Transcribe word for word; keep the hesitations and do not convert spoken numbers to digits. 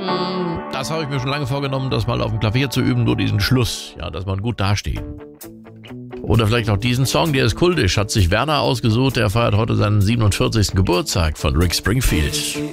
Das habe ich mir schon lange vorgenommen, das mal auf dem Klavier zu üben, nur diesen Schluss, ja, dass man gut dasteht. Oder vielleicht auch diesen Song, der ist kultisch, hat sich Werner ausgesucht, der feiert heute seinen siebenundvierzigsten Geburtstag von Rick Springfield.